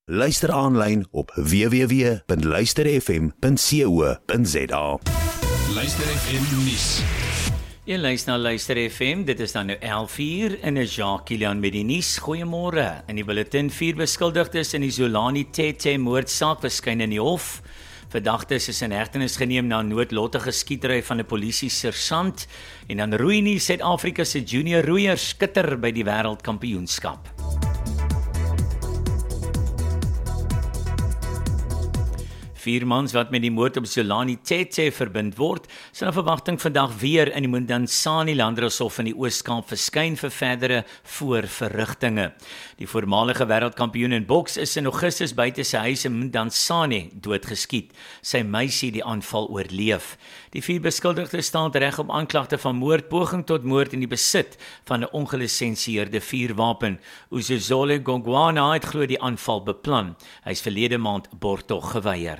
Luister aanlyn op www.luisterfm.co.za. Luister FM nuus. Jy luister na Luister FM, dit is dan nou 11:00 en is Jacques Kilian met die nuus. Goeiemôre. In die bulletin 4 beskuldigdes in die Zolani Tete moordsaak verskyn in die hof. Verdagtes is in hegtenis geneem na 'n noodlottige skietery van 'n polisiesersant en dan roei nie Suid-Afrika se junior roeiers skitter by die wêreldkampioenskap. Vier mans wat met die moord op Zolani Tete verbind word, sal na verwagting vandag weer in die Mundansani Landdroshof in die Oos-Kaap verskyn vir verdere voorverrigtinge. Die voormalige wêreldkampioen in boks is in Augustus buite sy huis in Mundansani doodgeskiet. Sy meisie die aanval oorleef. Die 4 beskuldigdes staan reg op aanklagte van moord, poging tot moord en die besit van 'n ongelisensieerde vuurwapen. Uzozole Gongwana het glo die aanval beplan. Hy is verlede maand borgtog geweier.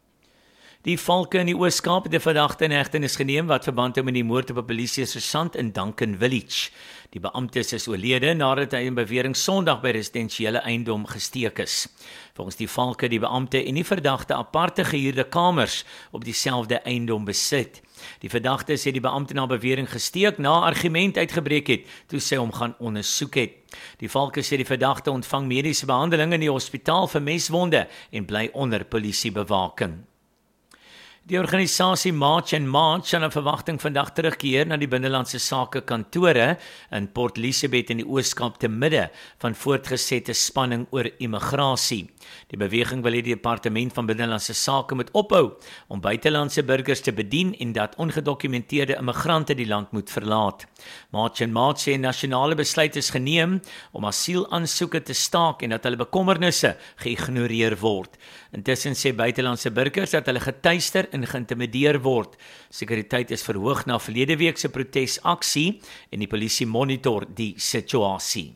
Die valke in die Oos-Kaap het 'n verdagte in hegtenis geneem wat verband hou met die moord op 'n polisiesersant in Duncan Village. Die beampte is oorlede nadat hy in bewering Sondag by residensiële eiendom gesteek is. Volgens die valke die beampte en die verdagte aparte gehuurde kamers op dieselfde eiendom besit. Die verdagte sê die beampte na bewering gesteek na argument uitgebreek het toe sy hom gaan ondersoek het. Die valke sê die verdagte ontvang mediese behandeling in die hospitaal vir meswonde en bly onder polisiebewaking. Die organisasie March and March sal 'n verwagting vandag terugkeer na die binnelandse sake kantore in Port Elizabeth in die Oos-Kaap te midde van voortgesette spanning oor immigrasie. Die beweging wil hê die departement van binnelandse sake moet ophou om buitelandse burgers te bedien en dat ongedokumenteerde immigrante die land moet verlaat. March and March sê 'n nasionale besluit is geneem om asielaansoeke te staak en dat hulle bekommernisse geïgnoreer word. Intussen sê buitelandse burgers dat hulle getuister en geïntimideer word. Sekuriteit is verhoog na verlede week se protesaksie en die polisie monitor die situasie.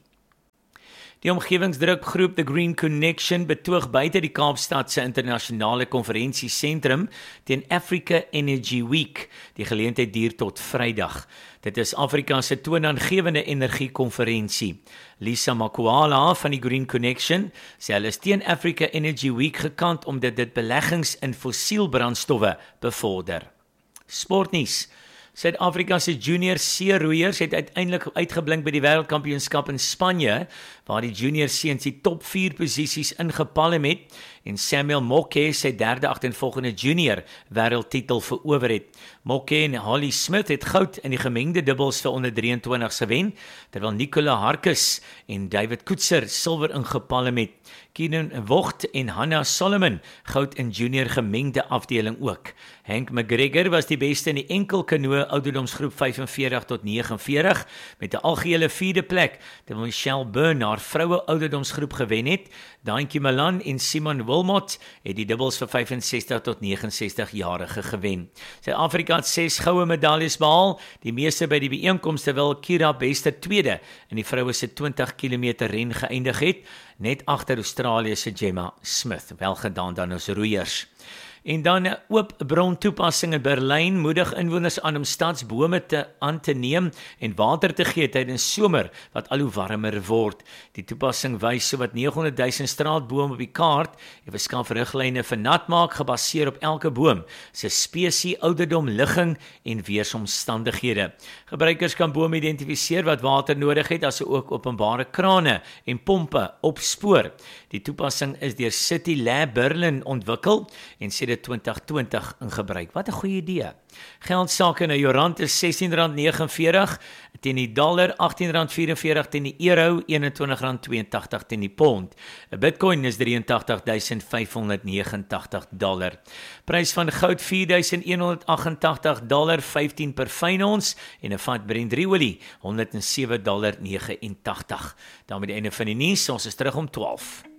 Die omgewingsdrukgroep The Green Connection betoog buite die Kaapstad se internasionale konferensiesentrum teen Africa Energy Week. Die geleentheid duur tot Vrydag. Dit is Afrika se toonaangewende energiekonferensie. Lisa Makwala van die Green Connection sê hulle is teen Africa Energy Week gekant omdat dit beleggings in fossielbrandstowwe bevorder. Sportnuus. Suid-Afrika se junior seeroeiers het uiteindelik uitgeblink by die wêreldkampioenskap in Spanje, waar die junior seuns die top 4 posisies ingepalm het en Samuel Moke sy derde agtereenvolgende junior wêreldtitel verower het. Moke en Holly Smith het goud in die gemengde dubbels vir onder 23 gewen, terwyl Nicola Harkes en David Koetser silwer ingepalm het. Keenan Vogt en Hannah Solomon goud in junior gemengde afdeling ook. Hank McGregor was die beste in die enkel kanoe ouderdomsgroep 45 tot 49 met 'n algehele 4de plek, terwyl Michelle Byrne haar vroue ouderdomsgroep gewen het. Daantjie Malan en Simon Wilmot het die dubbels vir 65 tot 69 jarige gewen. Suid-Afrika het 6 goue medaljes behaal, die meeste by die byeenkoms terwyl Kira Bester tweede in die vroue se 20 km ren geëindig het, net agter Australië se Gemma Smith. Wel gedaan dan ons roeiers. En dan 'n oop bron toepassing in Berlyn moedig inwoners aan om stadsbome aan te neem en water te gee tydens somer wat al hoe warmer word. Die toepassing wys sowat 900 000 straatbome op die kaart en verskaf riglyne vir natmaak gebaseer op elke boom se spesie, ouderdom, ligging en weeromstandighede. Gebruikers kan bome identifiseer wat water nodig het, asook openbare krane en pompe opspoor. Die toepassing is deur City Lab Berlin ontwikkel en sê 2020 in gebruik. Wat 'n goeie idee. Geldsake nou, jou rand is R16.49 teen die dollar, R18.44 teen die euro, R21.82 teen die pond. 'n Bitcoin is $83,589. Prys van goud $4,188, 15 per fyn ons en 'n vat Brent olie $107.89. daarmee die einde van die nuus, ons is terug om 12.